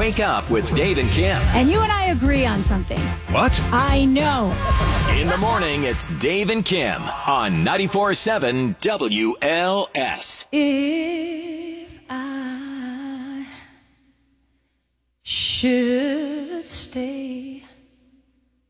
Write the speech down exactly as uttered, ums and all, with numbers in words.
Wake Up with Dave and Kim. And you and I agree on something. What? I know. In the morning, it's Dave and Kim on ninety-four point seven W L S. If I should stay,